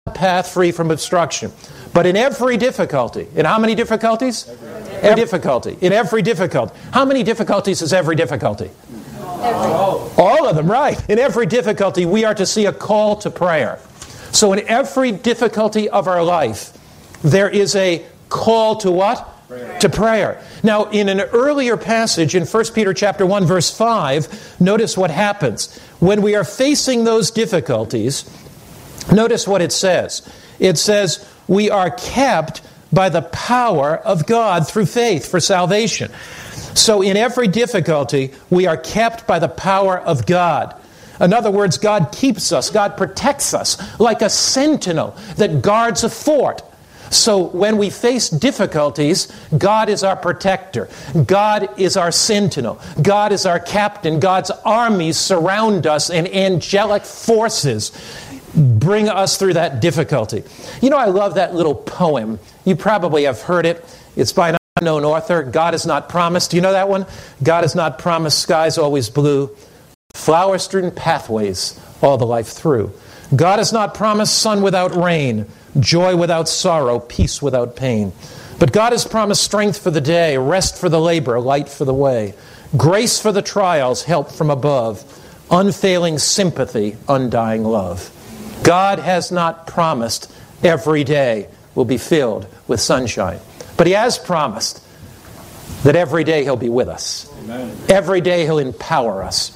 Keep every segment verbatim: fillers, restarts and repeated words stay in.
path free from obstruction. But in every difficulty, in how many difficulties? Every, every difficulty. In every difficulty. How many difficulties is every difficulty? Every. All of them, right. In every difficulty, we are to see a call to prayer. So in every difficulty of our life, there is a call to what? Prayer. To prayer. Now, in an earlier passage in First Peter chapter one, verse five, notice what happens. When we are facing those difficulties, notice what it says. It says, we are kept by the power of God through faith for salvation. So in every difficulty, we are kept by the power of God. In other words, God keeps us, God protects us like a sentinel that guards a fort. So when we face difficulties, God is our protector. God is our sentinel. God is our captain. God's armies surround us, and angelic forces bring us through that difficulty. You know, I love that little poem. You probably have heard it. It's by an unknown author. God is not promised. Do you know that one? God is not promised skies always blue, flower-strewn pathways all the life through. God is not promised sun without rain, joy without sorrow, peace without pain. But God has promised strength for the day, rest for the labor, light for the way, grace for the trials, help from above, unfailing sympathy, undying love. God has not promised every day will be filled with sunshine. But He has promised that every day He'll be with us. Amen. Every day He'll empower us.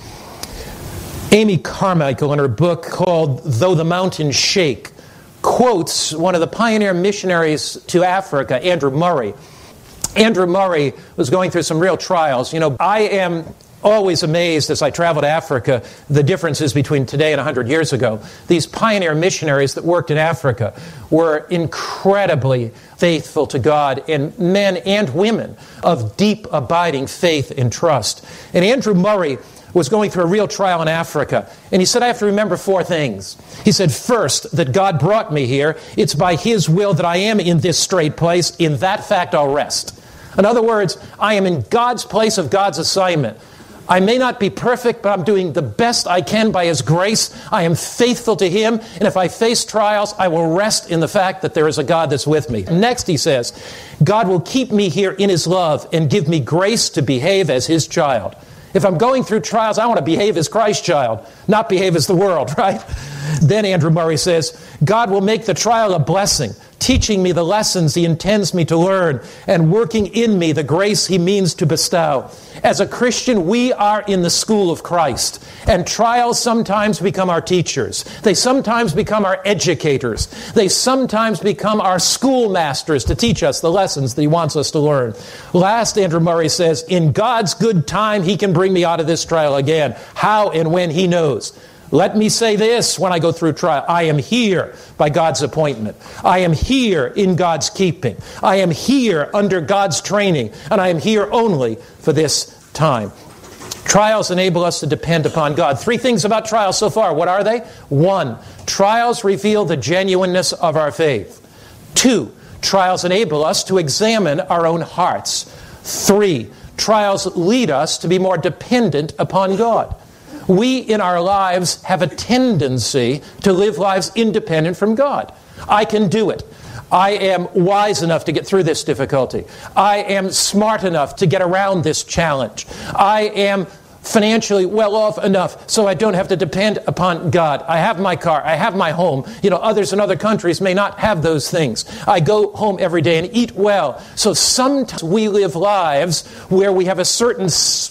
Amy Carmichael, in her book called Though the Mountains Shake, quotes one of the pioneer missionaries to Africa, Andrew Murray. Andrew Murray was going through some real trials. You know, I am always amazed as I travel to Africa, the differences between today and one hundred years ago. These pioneer missionaries that worked in Africa were incredibly faithful to God, and men and women of deep, abiding faith and trust. And Andrew Murray was going through a real trial in Africa, and he said, I have to remember four things. He said, first, that God brought me here. It's by His will that I am in this straight place. In that fact, I'll rest. In other words, I am in God's place of God's assignment. I may not be perfect, but I'm doing the best I can by His grace. I am faithful to Him, and if I face trials, I will rest in the fact that there is a God that's with me. Next, he says, God will keep me here in His love and give me grace to behave as His child. If I'm going through trials, I want to behave as Christ's child, not behave as the world, right? Then Andrew Murray says, God will make the trial a blessing, teaching me the lessons He intends me to learn, and working in me the grace He means to bestow. As a Christian, we are in the school of Christ, and trials sometimes become our teachers. They sometimes become our educators. They sometimes become our schoolmasters to teach us the lessons that He wants us to learn. Last, Andrew Murray says, in God's good time, He can bring me out of this trial again. How and when He knows. Let me say this when I go through trial. I am here by God's appointment. I am here in God's keeping. I am here under God's training. And I am here only for this time. Trials enable us to depend upon God. Three things about trials so far. What are they? One, trials reveal the genuineness of our faith. Two, trials enable us to examine our own hearts. Three, trials lead us to be more dependent upon God. We in our lives have a tendency to live lives independent from God. I can do it. I am wise enough to get through this difficulty. I am smart enough to get around this challenge. I am financially well off enough so I don't have to depend upon God. I have my car. I have my home. You know, others in other countries may not have those things. I go home every day and eat well. So sometimes we live lives where we have a certain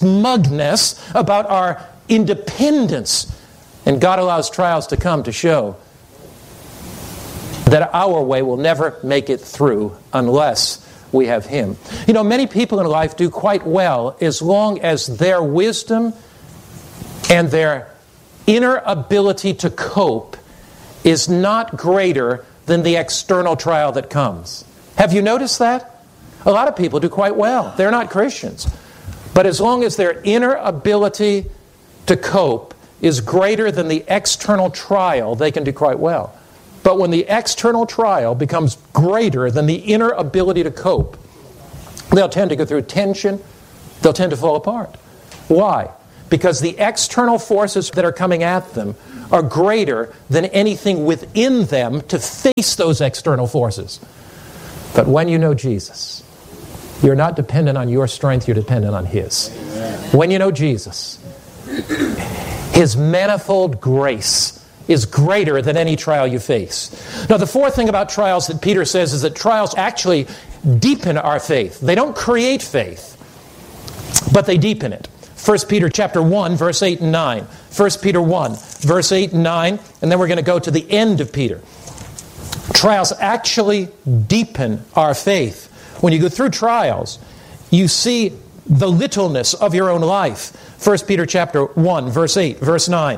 smugness about our independence. And God allows trials to come to show that our way will never make it through unless we have Him. You know, many people in life do quite well as long as their wisdom and their inner ability to cope is not greater than the external trial that comes. Have you noticed that? A lot of people do quite well. They're not Christians. But as long as their inner ability to cope is greater than the external trial, they can do quite well. But when the external trial becomes greater than the inner ability to cope, they'll tend to go through tension. They'll tend to fall apart. Why? because the external forces that are coming at them are greater than anything within them to face those external forces. But when you know Jesus, you're not dependent on your strength, you're dependent on His. Amen. When you know Jesus, His manifold grace is greater than any trial you face. Now, the fourth thing about trials that Peter says is that trials actually deepen our faith. They don't create faith, but they deepen it. First Peter chapter one, verse eight and nine. First Peter one, verse eight and nine, and then we're going to go to the end of Peter. Trials actually deepen our faith. When you go through trials, you see the littleness of your own life. First Peter chapter one, verse eight, verse nine.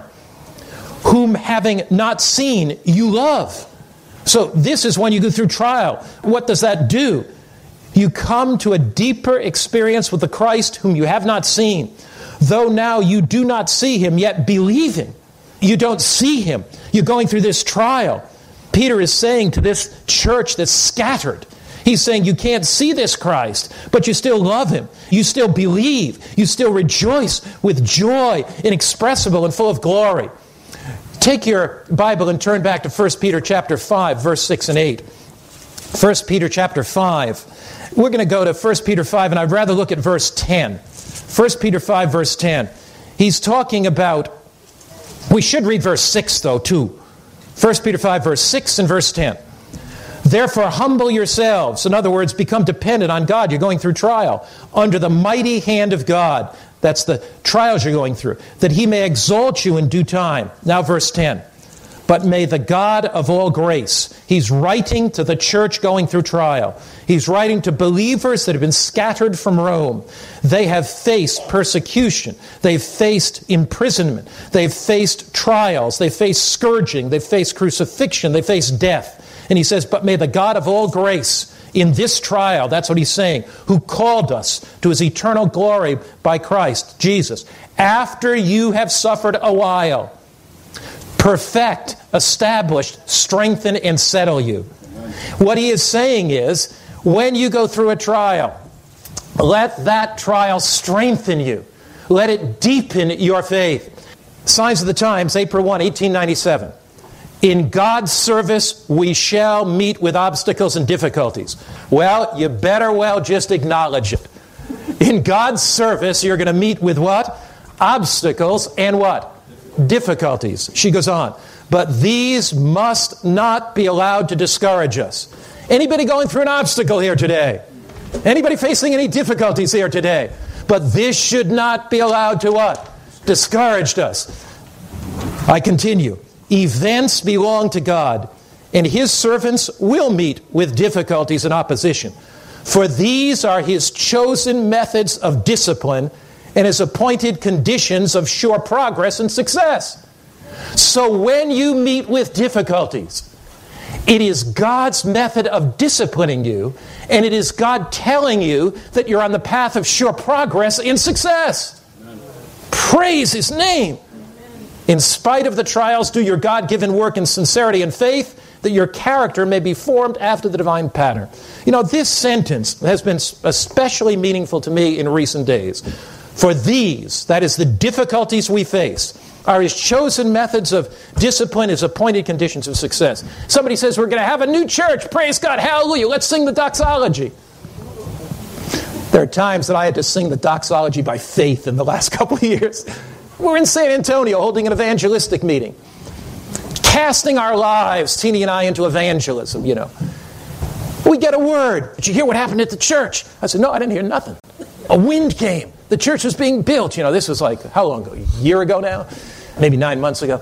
Whom having not seen, you love. So this is when you go through trial. What does that do? You come to a deeper experience with the Christ whom you have not seen. Though now you do not see Him, yet believing. You don't see Him. You're going through this trial. Peter is saying to this church that's scattered, he's saying you can't see this Christ, but you still love Him. You still believe. You still rejoice with joy inexpressible and full of glory. Take your Bible and turn back to First Peter chapter five, verse six and eight. First Peter chapter five. We're going to go to First Peter five, and I'd rather look at verse ten. First Peter five, verse ten. He's talking about, we should read verse six, though, too. First Peter five, verse six and verse ten. Therefore, humble yourselves. In other words, become dependent on God. You're going through trial. Under the mighty hand of God. That's the trials you're going through. That He may exalt you in due time. Now verse ten. But may the God of all grace. He's writing to the church going through trial. He's writing to believers that have been scattered from Rome. They have faced persecution. They've faced imprisonment. They've faced trials. They've faced scourging. They've faced crucifixion. They've faced death. And he says, but may the God of all grace in this trial, that's what he's saying, who called us to His eternal glory by Christ Jesus, after you have suffered a while, perfect, establish, strengthen, and settle you. What he is saying is, when you go through a trial, let that trial strengthen you. Let it deepen your faith. Signs of the Times, April first, eighteen ninety-seven. In God's service, we shall meet with obstacles and difficulties. Well, you better well just acknowledge it. In God's service, you're going to meet with what? Obstacles and what? Difficulties. She goes on. But these must not be allowed to discourage us. Anybody going through an obstacle here today? Anybody facing any difficulties here today? But this should not be allowed to what? Discourage us. I continue. Events belong to God, and His servants will meet with difficulties and opposition. For these are His chosen methods of discipline and His appointed conditions of sure progress and success. So when you meet with difficulties, it is God's method of disciplining you, and it is God telling you that you're on the path of sure progress and success. Amen. Praise His name. In spite of the trials, do your God-given work in sincerity and faith, that your character may be formed after the divine pattern. You know, this sentence has been especially meaningful to me in recent days. For these, that is the difficulties we face, are His chosen methods of discipline, His appointed conditions of success. Somebody says, we're going to have a new church. Praise God. Hallelujah. Let's sing the doxology. There are times that I had to sing the doxology by faith in the last couple of years. We're in San Antonio holding an evangelistic meeting. Casting our lives, Teeny and I, into evangelism, you know. We get a word. Did you hear what happened at the church? I said, no, I didn't hear nothing. A wind came. The church was being built. You know, this was like, how long ago? A year ago now? Maybe nine months ago.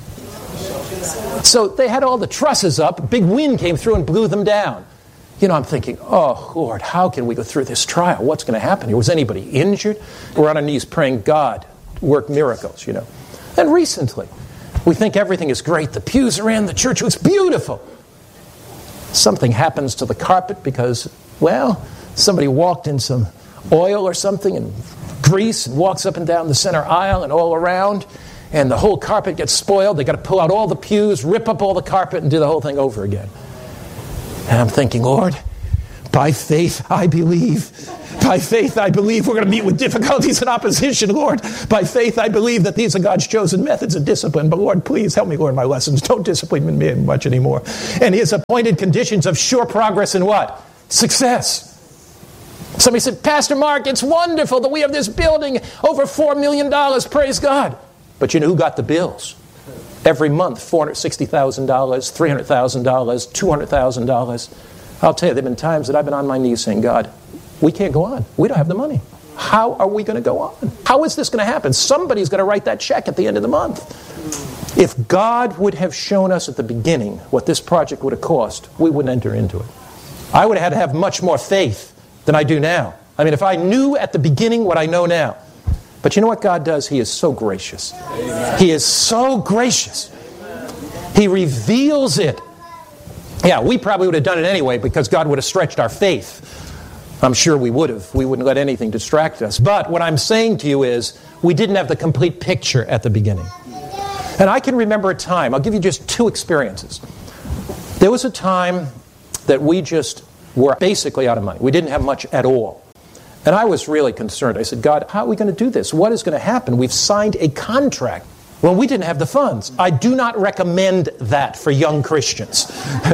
So they had all the trusses up. A big wind came through and blew them down. You know, I'm thinking, oh, Lord, how can we go through this trial? What's going to happen here? Was anybody injured? We're on our knees praying, God, work miracles, you know. And recently, we think everything is great. The pews are in. The church was beautiful. Something happens to the carpet because, well, somebody walked in some oil or something and grease and walks up and down the center aisle and all around, and the whole carpet gets spoiled. They got to pull out all the pews, rip up all the carpet, and do the whole thing over again. And I'm thinking, Lord, by faith I believe. By faith, I believe we're going to meet with difficulties and opposition, Lord. By faith, I believe that these are God's chosen methods of discipline. But Lord, please help me learn my lessons. Don't discipline me much anymore. And His appointed conditions of sure progress in what? Success. Somebody said, Pastor Mark, it's wonderful that we have this building, over four million dollars. Praise God. But you know who got the bills? Every month, four hundred sixty thousand dollars, three hundred thousand dollars, two hundred thousand dollars. I'll tell you, there have been times that I've been on my knees saying, God, we can't go on. We don't have the money. How are we going to go on? How is this going to happen? Somebody's going to write that check at the end of the month. If God would have shown us at the beginning what this project would have cost, we wouldn't enter into it. I would have had to have much more faith than I do now. I mean, if I knew at the beginning what I know now. But you know what God does? He is so gracious. Amen. He is so gracious. He reveals it. Yeah, we probably would have done it anyway because God would have stretched our faith. I'm sure we would have. We wouldn't let anything distract us. But what I'm saying to you is we didn't have the complete picture at the beginning. And I can remember a time, I'll give you just two experiences. There was a time that we just were basically out of money. We didn't have much at all. And I was really concerned. I said, God, how are we going to do this? What is going to happen? We've signed a contract. Well, we didn't have the funds. I do not recommend that for young Christians.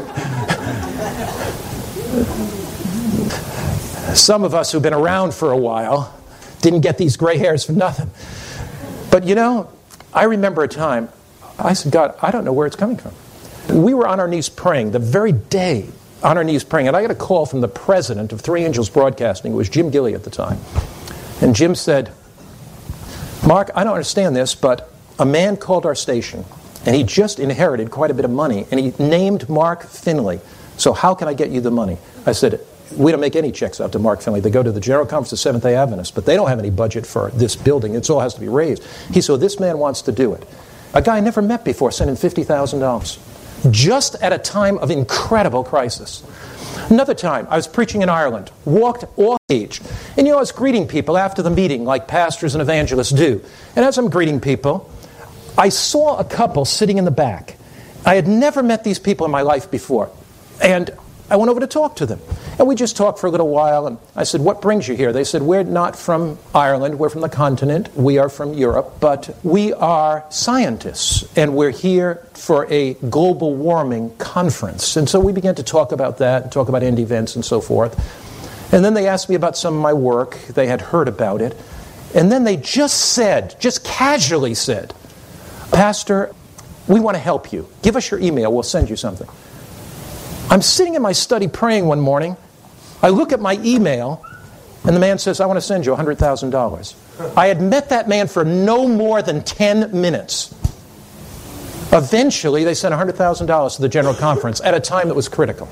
Some of us who've been around for a while didn't get these gray hairs for nothing. But you know, I remember a time, I said, God, I don't know where it's coming from. We were on our knees praying the very day, on our knees praying, and I got a call from the president of Three Angels Broadcasting. It was Jim Gilley at the time. And Jim said, Mark, I don't understand this, but a man called our station, and he just inherited quite a bit of money, and he named Mark Finley. So how can I get you the money? I said, we don't make any checks out to Mark Finley. They go to the General Conference of Seventh-day Adventists, but they don't have any budget for this building. It all has to be raised. He said, this man wants to do it. A guy I never met before sent in fifty thousand dollars. Just at a time of incredible crisis. Another time, I was preaching in Ireland, walked off stage, and you know, I was greeting people after the meeting like pastors and evangelists do. And as I'm greeting people, I saw a couple sitting in the back. I had never met these people in my life before. And I went over to talk to them. And we just talked for a little while, and I said, what brings you here? They said, we're not from Ireland, we're from the continent, we are from Europe, but we are scientists, and we're here for a global warming conference. And so we began to talk about that, and talk about end events and so forth. And then they asked me about some of my work. They had heard about it. And then they just said, just casually said, Pastor, we want to help you. Give us your email, we'll send you something. I'm sitting in my study praying one morning. I look at my email, and the man says, I want to send you one hundred thousand dollars. I had met that man for no more than ten minutes. Eventually, they sent one hundred thousand dollars to the General Conference at a time that was critical.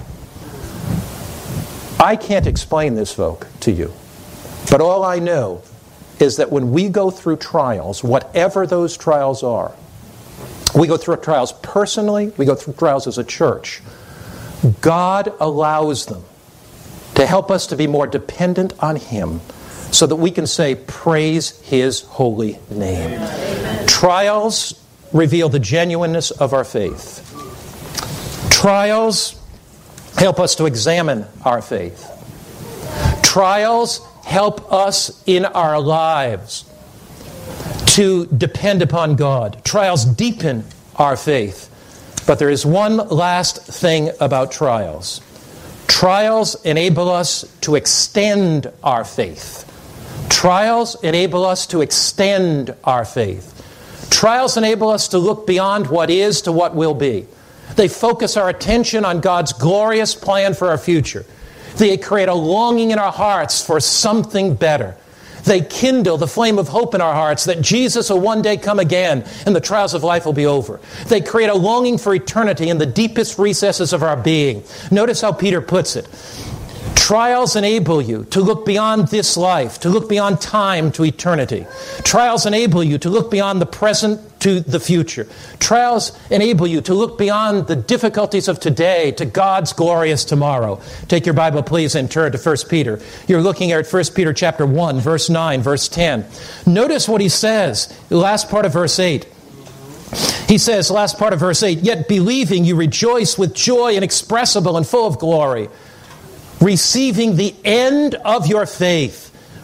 I can't explain this, folk, to you. But all I know is that when we go through trials, whatever those trials are, we go through trials personally, we go through trials as a church, God allows them to help us to be more dependent on Him so that we can say, praise His holy name. Amen. Trials reveal the genuineness of our faith. Trials help us to examine our faith. Trials help us in our lives to depend upon God. Trials deepen our faith. But there is one last thing about trials. Trials enable us to extend our faith. Trials enable us to extend our faith. Trials enable us to look beyond what is to what will be. They focus our attention on God's glorious plan for our future. They create a longing in our hearts for something better. They kindle the flame of hope in our hearts that Jesus will one day come again and the trials of life will be over. They create a longing for eternity in the deepest recesses of our being. Notice how Peter puts it. Trials enable you to look beyond this life, to look beyond time to eternity. Trials enable you to look beyond the present to the future. Trials enable you to look beyond the difficulties of today to God's glorious tomorrow. Take your Bible, please, and turn to First Peter. You're looking at First Peter chapter one, verse nine, verse ten. Notice what he says, the last part of verse eight. He says, last part of verse eight, yet believing you rejoice with joy inexpressible and full of glory, receiving the end of your faith,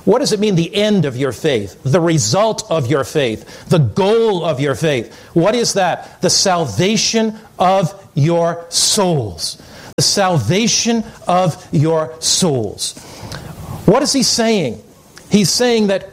What does it mean, the end of your faith? The result of your faith? The goal of your faith? What is that? The salvation of your souls. The salvation of your souls. What is he saying? He's saying that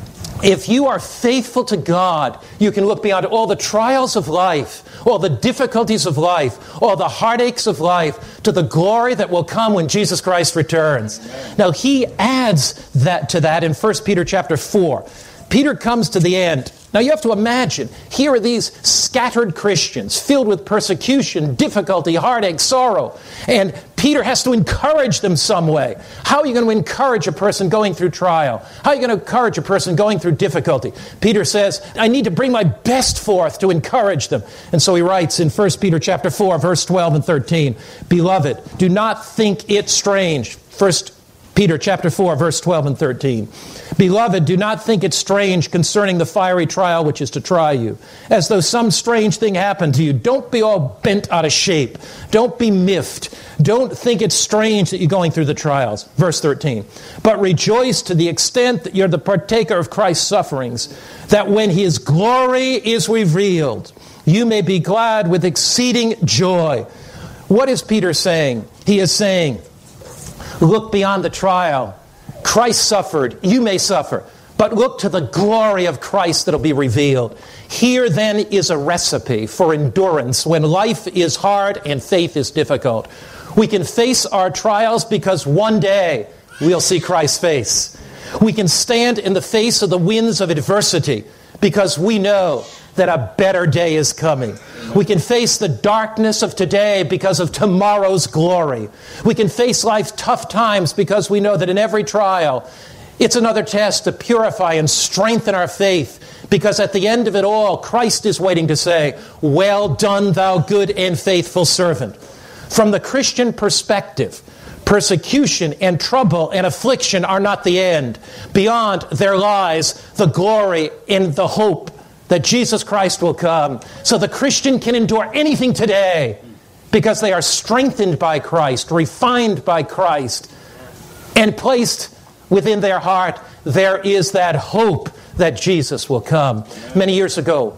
if you are faithful to God, you can look beyond all the trials of life, all the difficulties of life, all the heartaches of life, to the glory that will come when Jesus Christ returns. Amen. Now, he adds that to that in First Peter chapter four. Peter comes to the end. Now, you have to imagine, here are these scattered Christians filled with persecution, difficulty, heartache, sorrow. And Peter has to encourage them some way. How are you going to encourage a person going through trial? How are you going to encourage a person going through difficulty? Peter says, I need to bring my best forth to encourage them. And so he writes in First Peter chapter four, verse twelve and thirteen, Beloved, do not think it strange. First Peter chapter four, verse twelve and thirteen. Beloved, do not think it strange concerning the fiery trial which is to try you, as though some strange thing happened to you. Don't be all bent out of shape. Don't be miffed. Don't think it's strange that you're going through the trials. Verse thirteen. But rejoice to the extent that you're the partaker of Christ's sufferings, that when his glory is revealed, you may be glad with exceeding joy. What is Peter saying? He is saying, look beyond the trial. Christ suffered. You may suffer. But look to the glory of Christ that will be revealed. Here then is a recipe for endurance when life is hard and faith is difficult. We can face our trials because one day we'll see Christ's face. We can stand in the face of the winds of adversity because we know that a better day is coming. We can face the darkness of today because of tomorrow's glory. We can face life's tough times because we know that in every trial, it's another test to purify and strengthen our faith. Because at the end of it all, Christ is waiting to say, well done, thou good and faithful servant. From the Christian perspective, persecution and trouble and affliction are not the end. Beyond there lies the glory and the hope that Jesus Christ will come. So the Christian can endure anything today because they are strengthened by Christ, refined by Christ, and placed within their heart, there is that hope that Jesus will come. Many years ago,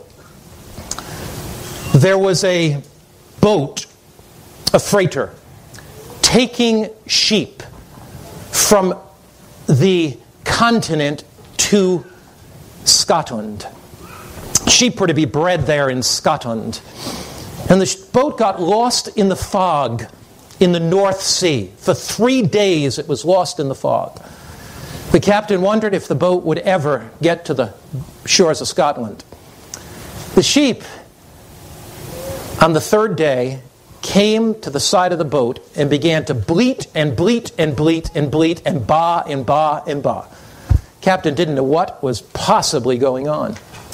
there was a boat, a freighter, taking sheep from the continent to Scotland. Sheep were to be bred there in Scotland. And the boat got lost in the fog in the North Sea. For three days it was lost in the fog. The captain wondered if the boat would ever get to the shores of Scotland. The sheep, on the third day, came to the side of the boat and began to bleat and bleat and bleat and bleat and baa and baa and baa. Captain didn't know what was possibly going on.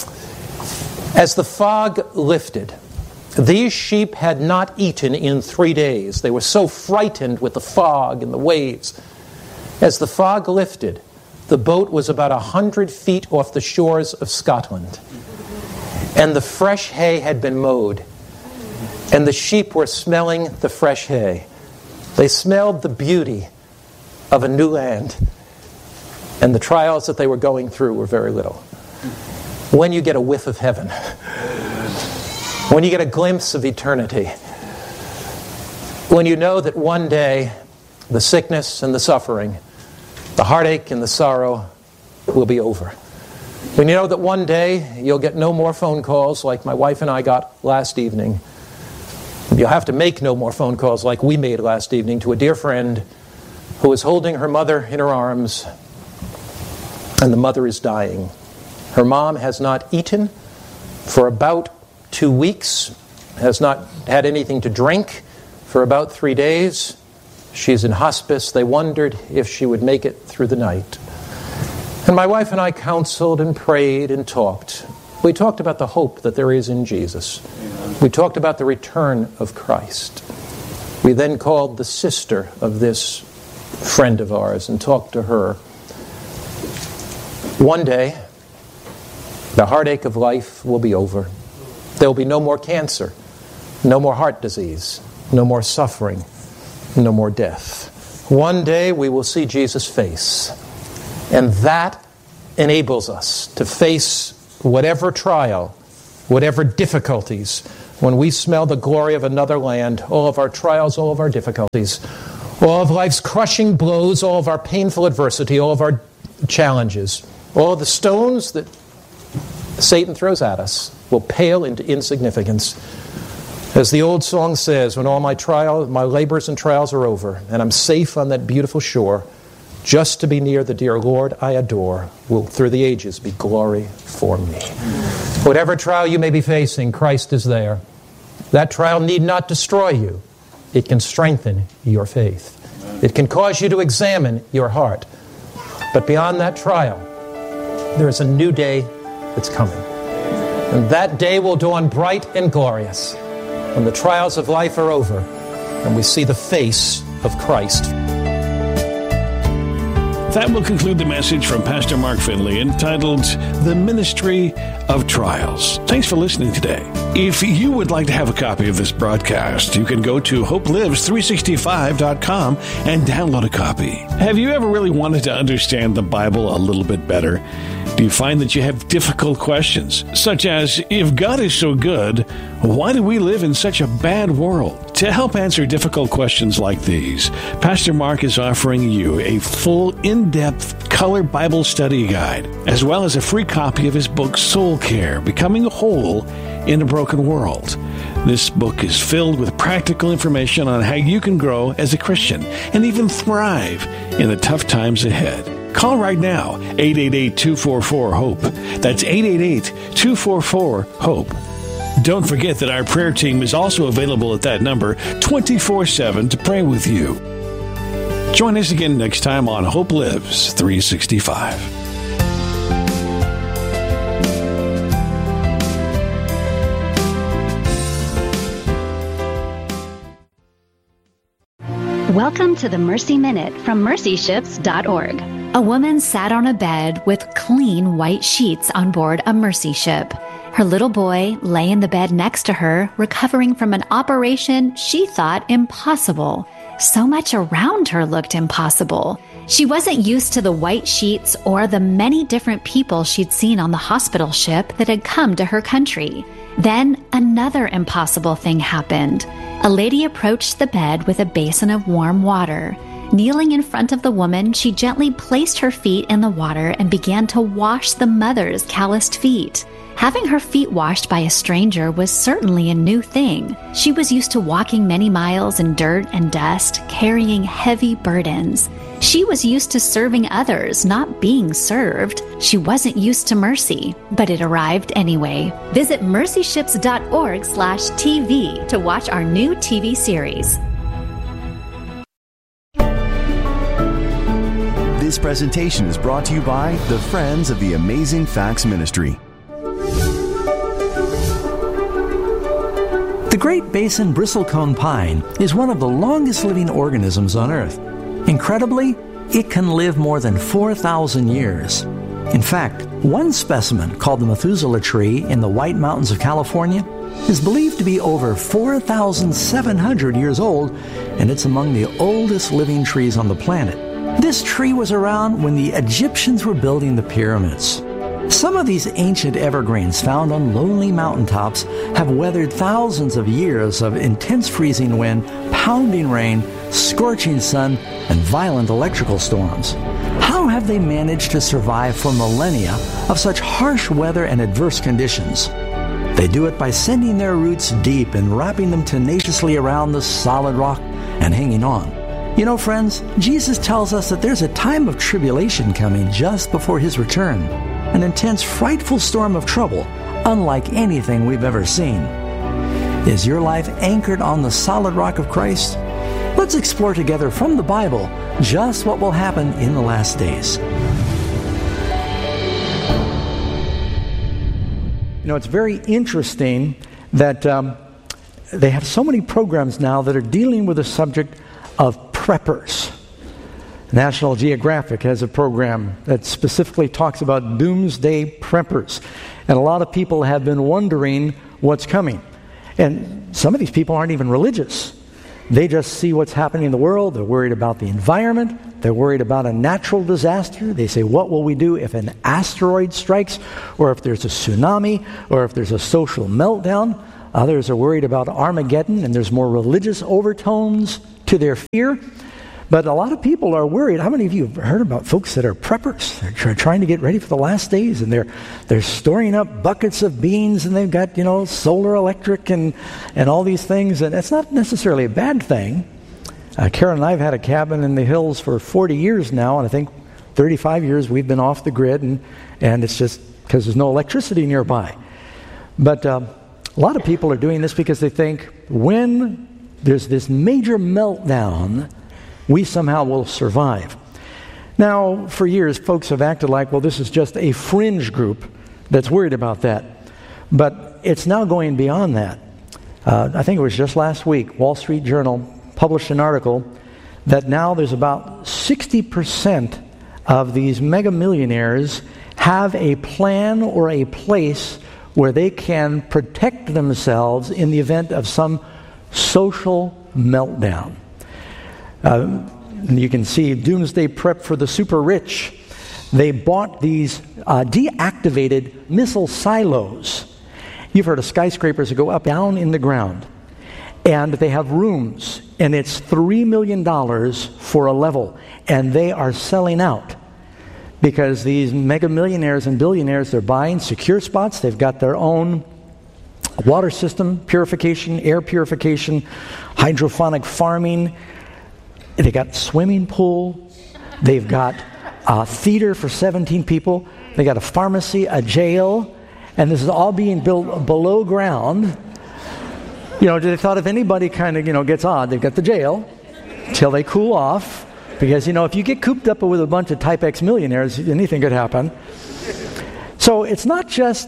As the fog lifted, these sheep had not eaten in three days. They were so frightened with the fog and the waves. As the fog lifted, the boat was about a hundred feet off the shores of Scotland. And the fresh hay had been mowed. And the sheep were smelling the fresh hay. They smelled the beauty of a new land. And the trials that they were going through were very little. When you get a whiff of heaven, when you get a glimpse of eternity, when you know that one day the sickness and the suffering, the heartache and the sorrow will be over. When you know that one day you'll get no more phone calls like my wife and I got last evening. You'll have to make no more phone calls like we made last evening to a dear friend who is holding her mother in her arms, and the mother is dying. Her mom has not eaten for about two weeks, has not had anything to drink for about three days. She's in hospice. They wondered if she would make it through the night. And my wife and I counseled and prayed and talked. We talked about the hope that there is in Jesus. We talked about the return of Christ. We then called the sister of this friend of ours and talked to her. One day, the heartache of life will be over. There will be no more cancer, no more heart disease, no more suffering, no more death. One day we will see Jesus' face. And that enables us to face whatever trial, whatever difficulties. When we smell the glory of another land, all of our trials, all of our difficulties, all of life's crushing blows, all of our painful adversity, all of our challenges, all of the stones that Satan throws at us will pale into insignificance. As the old song says, when all my trials, my labors and trials are over, and I'm safe on that beautiful shore, just to be near the dear Lord I adore will through the ages be glory for me. Whatever trial you may be facing, Christ is there. That trial need not destroy you. It can strengthen your faith. It can cause you to examine your heart. But beyond that trial, there is a new day that's coming. And that day will dawn bright and glorious when the trials of life are over and we see the face of Christ. That will conclude the message from Pastor Mark Finley entitled The Ministry of Trials. Thanks for listening today. If you would like to have a copy of this broadcast, you can go to hope lives three sixty-five dot com and download a copy. Have you ever really wanted to understand the Bible a little bit better? Do you find that you have difficult questions, such as, if God is so good, why do we live in such a bad world? To help answer difficult questions like these, Pastor Mark is offering you a full, in-depth, color Bible study guide, as well as a free copy of his book, Soul Care, Becoming Whole in a Broken World. This book is filled with practical information on how you can grow as a Christian and even thrive in the tough times ahead. Call right now, eight eight eight, two four four, HOPE. That's eight eight eight, two four four, HOPE. Don't forget that our prayer team is also available at that number twenty-four seven to pray with you. Join us again next time on Hope Lives three sixty-five. Welcome to the Mercy Minute from mercy ships dot org. A woman sat on a bed with clean white sheets on board a Mercy ship. Her little boy lay in the bed next to her, recovering from an operation she thought impossible. So much around her looked impossible. She wasn't used to the white sheets or the many different people she'd seen on the hospital ship that had come to her country. Then another impossible thing happened. A lady approached the bed with a basin of warm water. Kneeling in front of the woman, she gently placed her feet in the water and began to wash the mother's calloused feet. Having her feet washed by a stranger was certainly a new thing. She was used to walking many miles in dirt and dust, carrying heavy burdens. She was used to serving others, not being served. She wasn't used to mercy, but it arrived anyway. Visit mercy ships dot org slash T V to watch our new T V series. This presentation is brought to you by the Friends of the Amazing Facts Ministry. The Great Basin bristlecone pine is one of the longest living organisms on Earth. Incredibly, it can live more than four thousand years. In fact, one specimen, called the Methuselah tree in the White Mountains of California, is believed to be over four thousand seven hundred years old, and it's among the oldest living trees on the planet. This tree was around when the Egyptians were building the pyramids. Some of these ancient evergreens found on lonely mountaintops have weathered thousands of years of intense freezing wind, pounding rain, scorching sun, and violent electrical storms. How have they managed to survive for millennia of such harsh weather and adverse conditions? They do it by sending their roots deep and wrapping them tenaciously around the solid rock and hanging on. You know, friends, Jesus tells us that there's a time of tribulation coming just before His return. An intense, frightful storm of trouble, unlike anything we've ever seen. Is your life anchored on the solid rock of Christ? Let's explore together from the Bible just what will happen in the last days. You know, it's very interesting that um, they have so many programs now that are dealing with the subject of preppers. National Geographic has a program that specifically talks about doomsday preppers. And a lot of people have been wondering what's coming. And some of these people aren't even religious. They just see what's happening in the world. They're worried about the environment. They're worried about a natural disaster. They say, what will we do if an asteroid strikes, or if there's a tsunami, or if there's a social meltdown? Others are worried about Armageddon, and there's more religious overtones to their fear. But a lot of people are worried. How many of you have heard about folks that are preppers? They're try- trying to get ready for the last days, and they're they're storing up buckets of beans, and they've got, you know, solar electric and, and all these things. And it's not necessarily a bad thing. Uh, Karen and I have had a cabin in the hills for forty years now, and I think thirty-five years we've been off the grid, and, and it's just because there's no electricity nearby. But uh, a lot of people are doing this because they think when there's this major meltdown, we somehow will survive. Now, for years, folks have acted like, well, this is just a fringe group that's worried about that. But it's now going beyond that. Uh, I think it was just last week, Wall Street Journal published an article that now there's about sixty percent of these mega millionaires have a plan or a place where they can protect themselves in the event of some social meltdown. Uh, you can see doomsday prep for the super rich. They bought these uh, deactivated missile silos. You've heard of skyscrapers that go up, down in the ground. And they have rooms, and it's three million dollars for a level. And they are selling out because these mega millionaires and billionaires, they're buying secure spots. They've got their own water system, purification, air purification, hydroponic farming. They got swimming pool. They've got a theater for seventeen people. They got a pharmacy, a jail, and this is all being built below ground. You know, they thought if anybody kind of, you know, gets odd, they've got the jail till they cool off. Because, you know, if you get cooped up with a bunch of Type X millionaires, anything could happen. So it's not just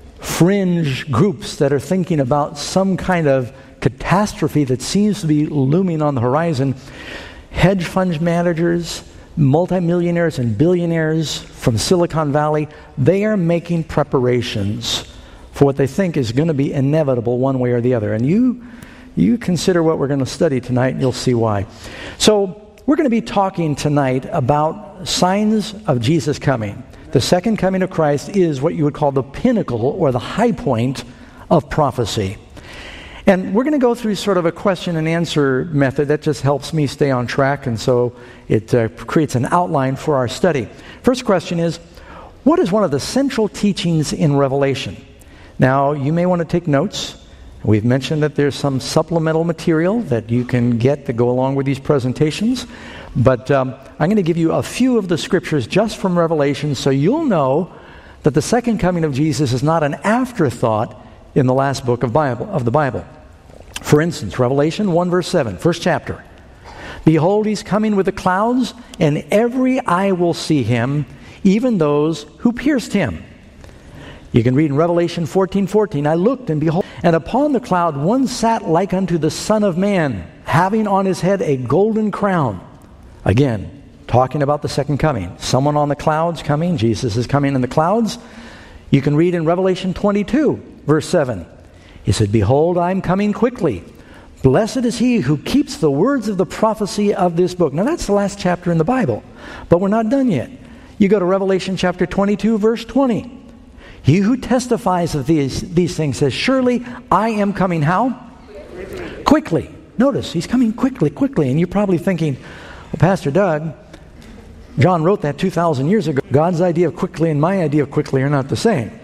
fringe groups that are thinking about some kind of catastrophe that seems to be looming on the horizon. Hedge fund managers, multimillionaires and billionaires from Silicon Valley, they are making preparations for what they think is going to be inevitable one way or the other. And you you consider what we're going to study tonight, and you'll see why. So we're going to be talking tonight about signs of Jesus coming. The second coming of Christ is what you would call the pinnacle or the high point of prophecy. And we're going to go through sort of a question and answer method that just helps me stay on track, and so it uh, creates an outline for our study. First question is, what is one of the central teachings in Revelation? Now, you may want to take notes. We've mentioned that there's some supplemental material that you can get to go along with these presentations, but um, I'm going to give you a few of the scriptures just from Revelation so you'll know that the second coming of Jesus is not an afterthought in the last book of Bible of the Bible. For instance, Revelation one verse seven, first chapter. Behold, he's coming with the clouds, and every eye will see him, even those who pierced him. You can read in Revelation fourteen fourteen, I looked, and behold, and upon the cloud one sat like unto the Son of Man, having on his head a golden crown. Again, talking about the second coming. Someone on the clouds coming. Jesus is coming in the clouds. You can read in Revelation twenty-two, verse seven. He said, behold, I am coming quickly. Blessed is he who keeps the words of the prophecy of this book. Now that's the last chapter in the Bible, but we're not done yet. You go to Revelation chapter twenty-two, verse twenty. He who testifies of these, these things says, surely I am coming how? Quickly. quickly. Notice, he's coming quickly, quickly. And you're probably thinking, well, Pastor Doug, John wrote that two thousand years ago. God's idea of quickly and my idea of quickly are not the same.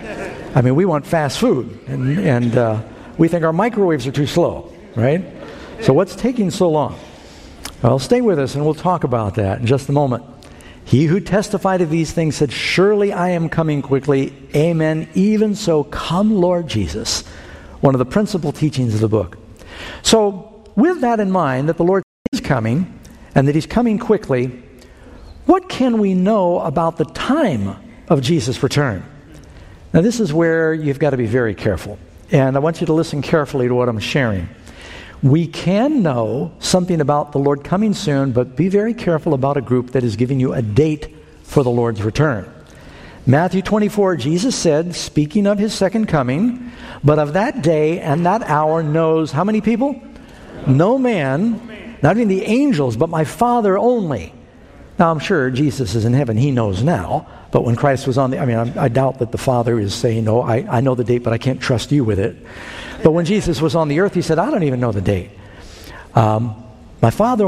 I mean, we want fast food, and, and uh, we think our microwaves are too slow, right? So what's taking so long? Well, stay with us, and we'll talk about that in just a moment. He who testified of these things said, surely I am coming quickly. Amen. Even so, come, Lord Jesus. One of the principal teachings of the book. So, with that in mind, that the Lord is coming, and that he's coming quickly, what can we know about the time of Jesus' return? Now, this is where you've got to be very careful. And I want you to listen carefully to what I'm sharing. We can know something about the Lord coming soon, but be very careful about a group that is giving you a date for the Lord's return. Matthew twenty-four, Jesus said, speaking of his second coming, but of that day and that hour knows how many people? No man, not even the angels, but my Father only. Now, I'm sure Jesus is in heaven. He knows now. But when Christ was on the, I mean, I, I doubt that the Father is saying, no, I, I know the date, but I can't trust you with it. But when Jesus was on the earth, he said, I don't even know the date. Um, my Father